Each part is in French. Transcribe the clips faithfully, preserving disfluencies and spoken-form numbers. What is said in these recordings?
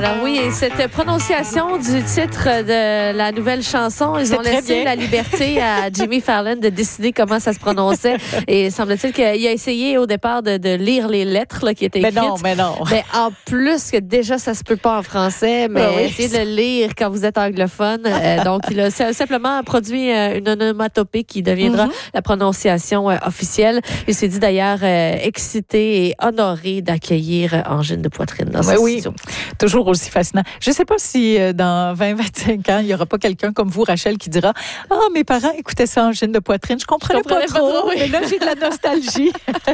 Alors oui, et cette prononciation du titre de la nouvelle chanson, ils C'est ont laissé la liberté à Jimmy Fallon de décider comment ça se prononçait. Et semble-t-il qu'il a essayé au départ de, de lire les lettres là, qui étaient mais écrites. Non, mais non. Mais en plus que déjà, ça se peut pas en français, mais ben oui. essayez de le lire quand vous êtes anglophone. Euh, donc, il a simplement produit euh, une onomatopée qui deviendra mm-hmm. la prononciation euh, officielle. Il s'est dit d'ailleurs euh, excité et honoré d'accueillir Angine de Poitrine dans ben ce oui. studio. Toujours aussi fascinant. Je ne sais pas si euh, dans vingt à vingt-cinq ans, il n'y aura pas quelqu'un comme vous, Rachel, qui dira « Ah, oh, mes parents écoutaient ça, Angine de Poitrine. Je comprenais, je comprenais pas, pas trop, trop oui. mais là, j'ai de la nostalgie. »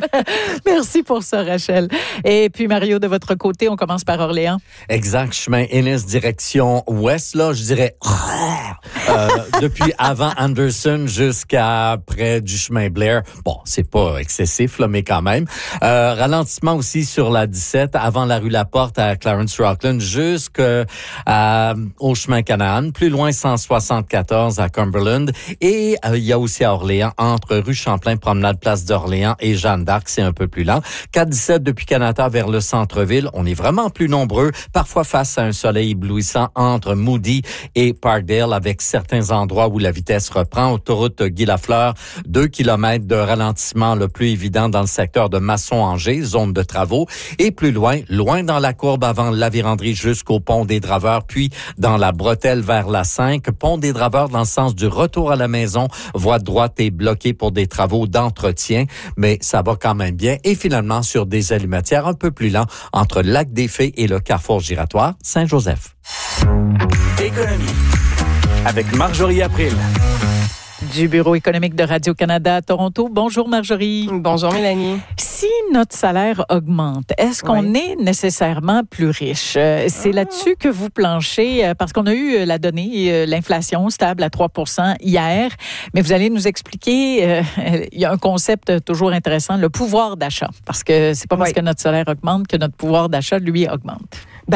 Merci pour ça, Rachel. Et puis, Mario, de votre côté, on commence par Orléans. Exact. Chemin Ennis, direction ouest, là, je dirais... euh, depuis avant Anderson jusqu'à près du chemin Blair. Bon, c'est pas excessif, là, mais quand même. Euh, ralentissement aussi sur la dix-sept, avant la rue Laporte à Clarence Rockland, jusqu'au chemin Canaan. Plus loin, cent soixante-quatorze à Cumberland. Et euh, il y a aussi à Orléans, entre rue Champlain, promenade Place d'Orléans et Jeanne d'Arc, c'est un peu plus lent. quatre dix-sept depuis Canada vers le centre-ville. On est vraiment plus nombreux, parfois face à un soleil éblouissant entre Moody et Parkdale, avec certains endroits où la vitesse reprend. Autoroute Guy-Lafleur, deux kilomètres de ralentissement le plus évident dans le secteur de Masson-Angers, zone de travaux. Et plus loin, loin dans la courbe avant la Vérandrie jusqu'au pont des Draveurs, puis dans la bretelle vers la cinq. Pont des Draveurs dans le sens du retour à la maison. Voie droite est bloquée pour des travaux d'entretien, mais ça va quand même bien. Et finalement, sur des allumatières un peu plus lents entre Lac des Fées et le carrefour giratoire Saint-Joseph. Économie avec Marjorie April. Du Bureau économique de Radio-Canada à Toronto. Bonjour Marjorie. Bonjour Mélanie. Si notre salaire augmente, est-ce qu'on oui. est nécessairement plus riche? C'est ah. là-dessus que vous planchez, parce qu'on a eu la donnée, l'inflation stable à trois pour cent hier, mais vous allez nous expliquer, euh, il y a un concept toujours intéressant, le pouvoir d'achat, parce que c'est pas oui. parce que notre salaire augmente que notre pouvoir d'achat, lui, augmente.